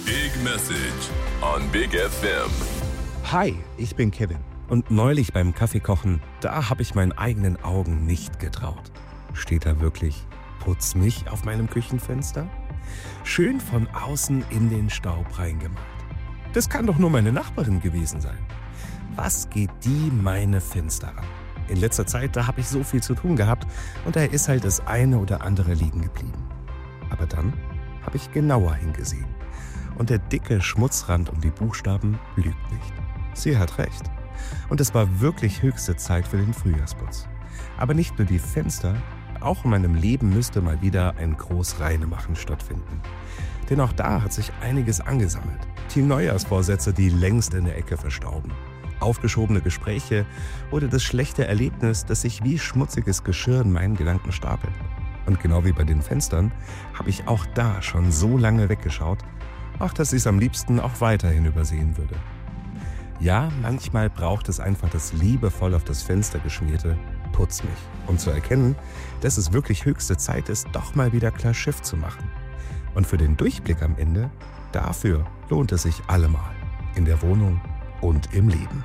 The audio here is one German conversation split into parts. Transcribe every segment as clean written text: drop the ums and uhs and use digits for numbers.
Big Message on Big FM. Hi, ich bin Kevin. Und neulich beim Kaffeekochen, da habe ich meinen eigenen Augen nicht getraut. Steht da wirklich „Putz mich" auf meinem Küchenfenster? Schön von außen in den Staub reingemalt. Das kann doch nur meine Nachbarin gewesen sein. Was geht die meine Fenster an? In letzter Zeit, da habe ich so viel zu tun gehabt und da ist halt das eine oder andere liegen geblieben. Aber dann habe ich genauer hingesehen. Und der dicke Schmutzrand um die Buchstaben lügt nicht. Sie hat recht. Und es war wirklich höchste Zeit für den Frühjahrsputz. Aber nicht nur die Fenster, auch in meinem Leben müsste mal wieder ein Großreinemachen stattfinden. Denn auch da hat sich einiges angesammelt. Die Neujahrsvorsätze, die längst in der Ecke verstauben. Aufgeschobene Gespräche oder das schlechte Erlebnis, das sich wie schmutziges Geschirr in meinen Gedanken stapelt. Und genau wie bei den Fenstern habe ich auch da schon so lange weggeschaut, auch dass ich es am liebsten auch weiterhin übersehen würde. Ja, manchmal braucht es einfach das liebevoll auf das Fenster geschmierte „Putz mich", um zu erkennen, dass es wirklich höchste Zeit ist, doch mal wieder klar Schiff zu machen. Und für den Durchblick am Ende, dafür lohnt es sich allemal. In der Wohnung und im Leben.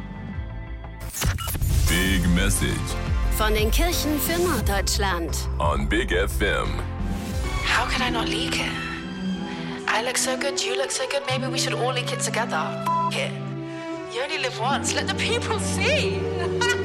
Big Message Von den Kirchen für Norddeutschland. on Big FM. How can I not leak it? I look so good, you look so good, maybe we should all leak it together. F it. You only live once, let the people see.